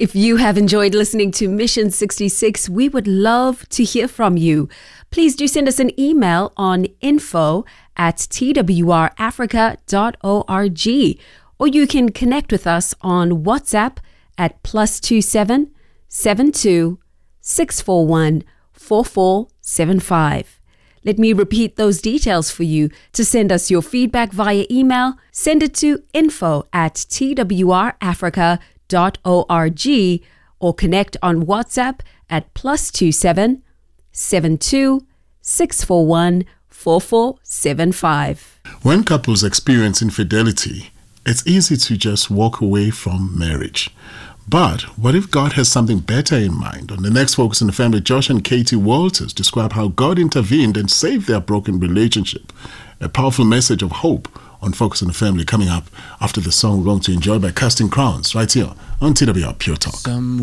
If you have enjoyed listening to Mission 66, we would love to hear from you. Please do send us an email on info@twrafrica.org, or you can connect with us on WhatsApp at +27 72 641 4475. Let me repeat those details for you. To send us your feedback via email, send it to info@twrafrica.org, or connect on WhatsApp at +27 72 641 4475. When couples experience infidelity, it's easy to just walk away from marriage. But what if God has something better in mind? On the next Focus on the Family, Josh and Katie Walters describe how God intervened and saved their broken relationship. A powerful message of hope on Focus on the Family coming up after the song we're going to enjoy by Casting Crowns right here on TWR Pure Talk.